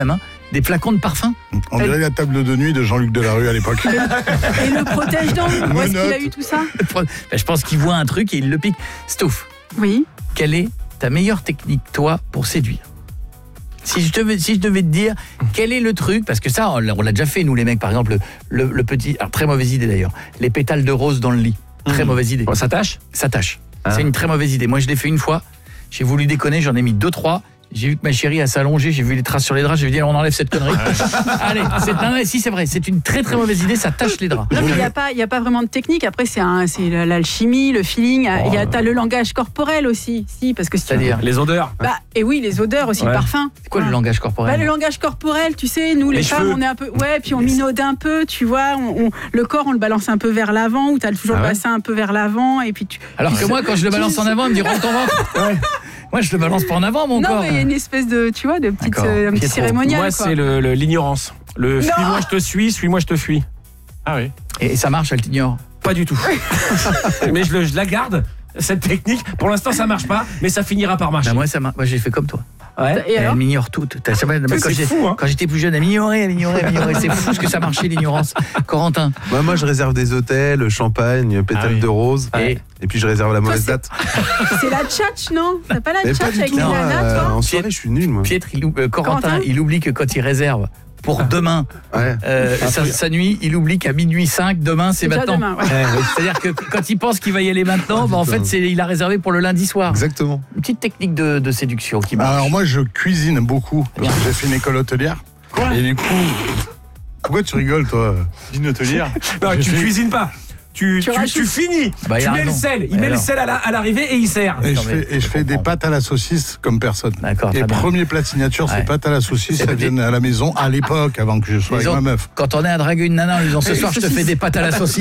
des flacons de parfum. On dirait la table de nuit de Jean-Luc Delarue à l'époque. Et le protège-dents, où est-ce qu'il a eu tout ça ? Je pense qu'il voit un truc et il le pique. Stouff, Oui. quelle est ta meilleure technique, toi, pour séduire ? Si je devais te dire, quel est le truc ? Parce que ça, on l'a déjà fait, nous les mecs, par exemple, le petit... Alors, très mauvaise idée d'ailleurs. Les pétales de rose dans le lit. Très mauvaise idée. Bon, ça tâche ? Ça tâche. C'est une très mauvaise idée. Moi, je l'ai fait une fois. J'ai voulu déconner, j'en ai mis 2-3. J'ai vu que ma chérie a s'allongé, j'ai vu les traces sur les draps, j'ai dit on enlève cette connerie. Allez, si c'est vrai, c'est une très très mauvaise idée, ça tâche les draps. Non, mais il y a pas vraiment de technique. Après, c'est l'alchimie, le feeling. T'as le langage corporel aussi, parce que c'est-à-dire les odeurs. Et oui, les odeurs aussi, le parfum. C'est quoi le langage corporel ? Le langage corporel, tu sais, nous les femmes, on est un peu, puis on minaude un peu, tu vois, le corps, on le balance un peu vers l'avant, ou t'as toujours le bassin un peu vers l'avant, et puis Alors que moi, quand je le balance en avant, il me dit rentre ton ventre. Moi, je le balance pas en avant, mon corps. Non, mais il y a une espèce de, tu vois, de petite un petit cérémonial. Moi, c'est l'ignorance. Suis-moi, je te suis, suis-moi, je te fuis. Ah oui. Et ça marche, elle t'ignore ? Pas du tout. Mais je la garde, cette technique. Pour l'instant, ça marche pas, mais ça finira par marcher. Moi, j'ai fait comme toi. Ouais. Et alors Elle m'ignore toute. C'est fou, hein. Quand j'étais plus jeune, elle m'ignorait. C'est fou ce que ça marchait, l'ignorance. Corentin. Moi, je réserve des hôtels, champagne, pétales de rose. Et puis, je réserve la mauvaise date. C'est la tchatch, non ? T'as pas la tchatch avec les nanas, toi ? En soirée, je suis nul, moi. Corentin, il oublie que quand il réserve pour demain, sa nuit, il oublie qu'à minuit 5, demain, c'est maintenant. Demain, C'est-à-dire que quand il pense qu'il va y aller maintenant, en fait, il a réservé pour le lundi soir. Exactement. Une petite technique de séduction qui marche. Alors moi, je cuisine beaucoup, parce que j'ai fait une école hôtelière. Quoi ? Et du coup... Pourquoi tu rigoles, toi ? Une hôtelière ? Non, tu cuisines pas. Tu finis. Bah, tu mets le sel. Il met le sel à l'arrivée et il sert. Et je fais des pâtes à la saucisse comme personne. D'accord, Et très bien. premier plat signature, c'est pâtes à la saucisse. Ça vient à la maison à l'époque, avant que je sois avec ma meuf. Quand on est à draguer une nana en lui disant ce soir je te fais des pâtes à la saucisse.